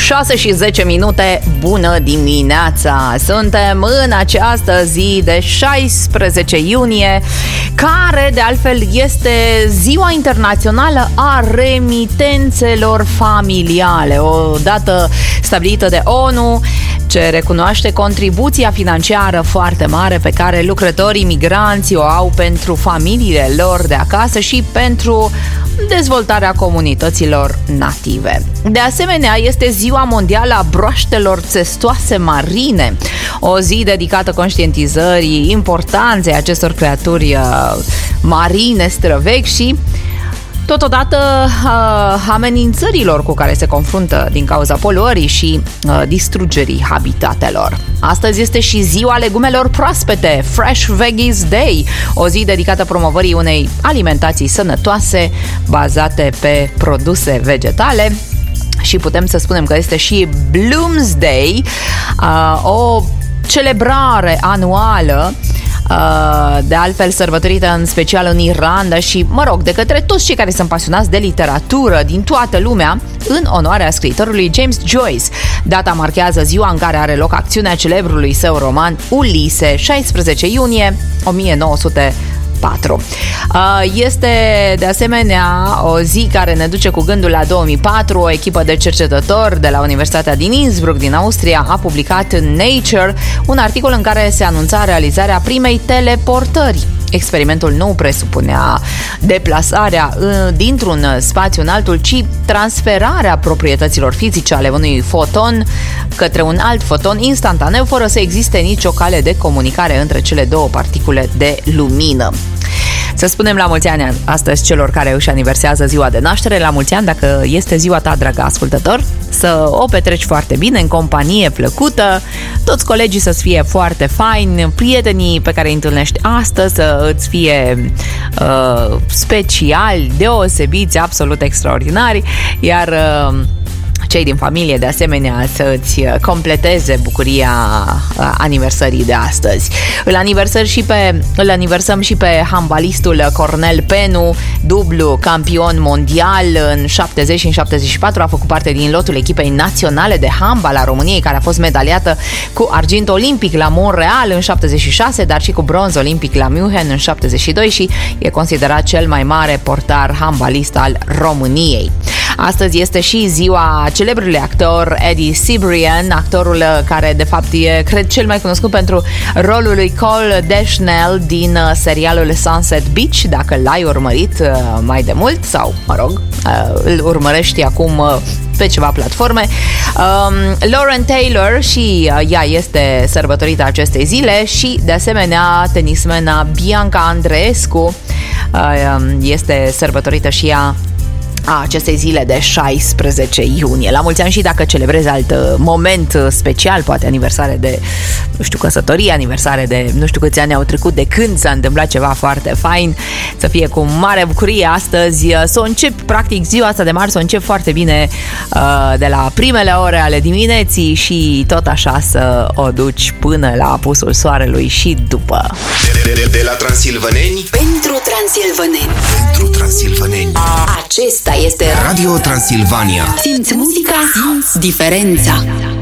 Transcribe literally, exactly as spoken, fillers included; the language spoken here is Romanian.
șase și zece minute, bună dimineața! Suntem în această zi de șaisprezece iunie, care de altfel este Ziua Internațională a Remitențelor Familiale, o dată stabilită de ONU, ce recunoaște contribuția financiară foarte mare pe care lucrătorii migranți o au pentru familiile lor de acasă și pentru dezvoltarea comunităților native. De asemenea, este Ziua Mondială a Broaștelor Țestoase Marine, o zi dedicată conștientizării importanței acestor creaturi uh, marine străvechi și totodată uh, amenințărilor cu care se confruntă din cauza poluării și uh, distrugerii habitatelor. Astăzi este și Ziua Legumelor Proaspete, Fresh Veggies Day, o zi dedicată promovării unei alimentații sănătoase bazate pe produse vegetale. Și putem să spunem că este și Bloomsday, uh, o celebrare anuală, de altfel sărbătorită în special în Irlanda și, mă rog, de către toți cei care sunt pasionați de literatură din toată lumea, în onoarea scriitorului James Joyce. Data marchează ziua în care are loc acțiunea celebrului său roman Ulise, șaisprezece iunie o mie nouă sute patru. Este de asemenea o zi care ne duce cu gândul la două mii patru. O echipă de cercetători de la Universitatea din Innsbruck din Austria a publicat în Nature un articol în care se anunța realizarea primei teleportări. Experimentul nu presupunea deplasarea dintr-un spațiu în altul, ci transferarea proprietăților fizice ale unui foton către un alt foton instantaneu, fără să existe nicio cale de comunicare între cele două particule de lumină. Să spunem la mulți ani astăzi celor care își aniversează ziua de naștere. La mulți ani dacă este ziua ta, dragă ascultător, să o petreci foarte bine, în companie plăcută, toți colegii să-ți fie foarte faini, prietenii pe care îi întâlnești astăzi să îți fie uh, speciali, deosebiți, absolut extraordinari, iar uh, cei din familie, de asemenea, să-ți completeze bucuria aniversării de astăzi. Îl aniversăm și pe, îl aniversăm și pe handbalistul Cornel Penu, dublu campion mondial în șaptezeci și în șaptezeci și patru, a făcut parte din lotul echipei naționale de handbal a României, care a fost medaliată cu argint olimpic la Montreal în șaptezeci și șase, dar și cu bronz olimpic la München în șaptezeci și doi și e considerat cel mai mare portar handbalist al României. Astăzi este și ziua celebrului actor Eddie Cibrian, actorul care de fapt e, cred, cel mai cunoscut pentru rolul lui Cole Deschanel din serialul Sunset Beach, dacă l-ai urmărit mai de mult sau, mă rog, îl urmărești acum pe ceva platforme. Um, Lauren Taylor și ea este sărbătorită acestei zile și, de asemenea, tenismena Bianca Andreescu uh, este sărbătorită și ea a acestei zile de șaisprezece iunie. La mulți ani și dacă celebrezi alt moment special, poate aniversare de, nu știu, căsătorie, aniversare de nu știu câți ani au trecut de când s-a întâmplat ceva foarte fain, să fie cu mare bucurie astăzi, să o încep, practic, ziua asta de marți, să o încep foarte bine de la primele ore ale dimineții și tot așa să o duci până la apusul soarelui și după. De, de, de la Transilvaneni pentru Transilvaneni. Pentru Transilvaneni. Acesta este Radio Transilvania. Simți muzica, simți diferența.